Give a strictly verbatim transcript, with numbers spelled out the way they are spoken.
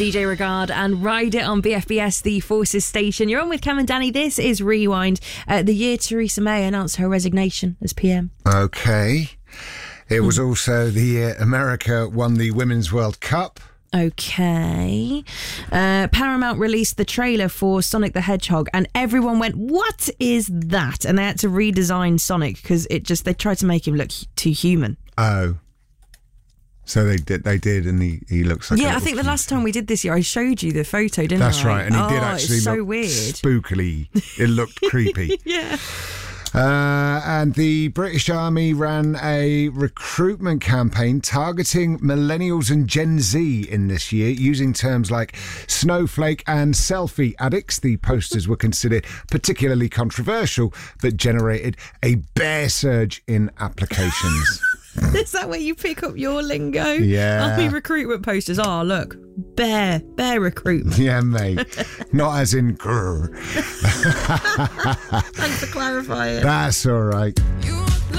D J Regard and Ride It on B F B S, the Forces station. You're on with Cam and Danny. This is Rewind. Uh, the year Theresa May announced her resignation as P M. Okay. It was also the year America won the Women's World Cup. Okay. Uh, Paramount released the trailer for Sonic the Hedgehog and everyone went, what is that? And they had to redesign Sonic because it just, they tried to make him look too human. Oh. So they did, they did, and he, he looks like yeah. a I think the last time we did this year, I showed you the photo, didn't That's I? right, and he oh, did actually it's so look weird. spookily. It looked creepy. Yeah. Uh, and the British Army ran a recruitment campaign targeting millennials and Gen Z in this year, using terms like snowflake and selfie addicts. The posters were considered particularly controversial, but generated a bear surge in applications. Is that where you pick up your lingo? Yeah. Army recruitment posters. Oh, look. Bear. Bear recruitment. Yeah, mate. Not as in grr. Thanks for clarifying. That's all right. You